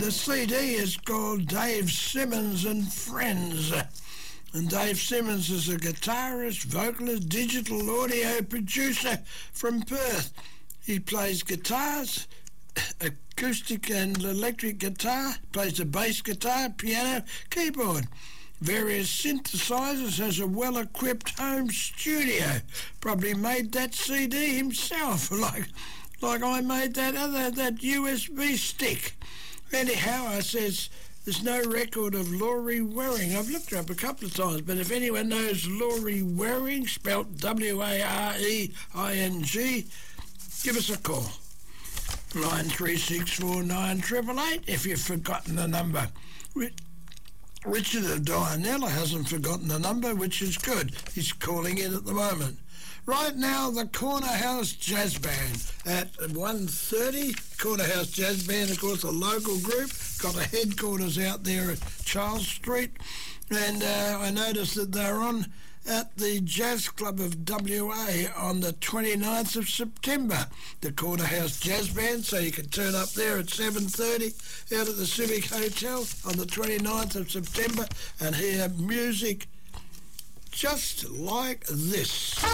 The CD is called Dave Simmons and Friends. And Dave Simmons is a guitarist, vocalist, digital audio producer from Perth. He plays guitars, acoustic and electric guitar, plays the bass guitar, piano, keyboard, various synthesizers, has a well-equipped home studio. Probably made that CD himself, like I made that USB stick. Anyhow, I says, there's no record of Laurie Waring. I've looked her up a couple of times, but if anyone knows Laurie Waring, spelt Wareing, give us a call. 93649888 if you've forgotten the number. Richard of Dianella hasn't forgotten the number, which is good. He's calling in at the moment. Right now, the Corner House Jazz Band at 1:30. Corner House Jazz Band, of course, a local group, got a headquarters out there at Charles Street. And I noticed that they're on at the Jazz Club of WA on the 29th of September, the Corner House Jazz Band, so you can turn up there at 7:30 out at the Civic Hotel on the 29th of September and hear music just like this.